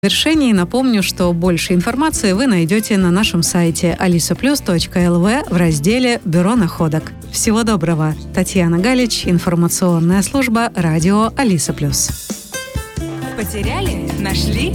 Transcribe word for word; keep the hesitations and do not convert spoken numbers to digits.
В завершении напомню, что больше информации вы найдете на нашем сайте алиса плюс точка эл ви в разделе «Бюро находок». Всего доброго. Татьяна Галич, информационная служба радио Алиса Плюс. Потеряли? Нашли?